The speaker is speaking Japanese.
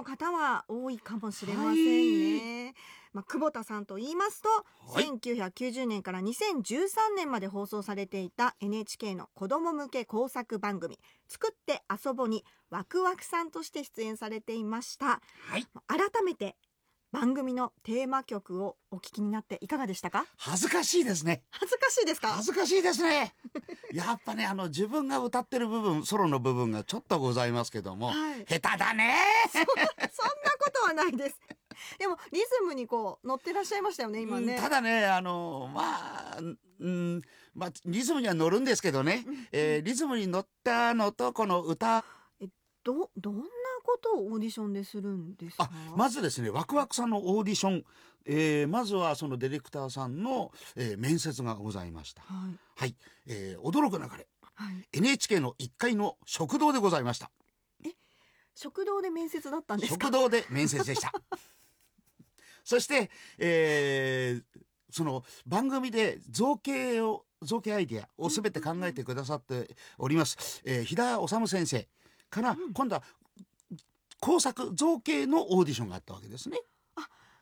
の方は多いかもしれませんね。久保田さんと言いますと、1990年から2013年まで放送されていた NHK の子ども向け工作番組作って遊ぼにワクワクさんとして出演されていました。改めて番組のテーマ曲をお聞きになっていかがでしたか？ 恥ずかしいですね。 恥ずかしいですか？ 恥ずかしいですね。やっぱね、自分が歌ってる部分、ソロの部分がちょっとございますけども、下手だね。 そんなことはないです。でもリズムにこう乗ってらっしゃいましたよね、今ね。 ただね、リズムには乗るんですけどね、リズムに乗ったのとこの歌、 どんなことをオーディションでするんですか？ まずですね、ワクワクさんのオーディション、まずはそのディレクターさんの、面接がございました。驚くなかれ、NHK の1階の食堂でございました。 食堂で面接だったんですか？ 食堂で面接でした。そして、その番組で造形アイデアを全て考えてくださっております、飛田治先生から、今度は工作造形のオーディションがあったわけですね。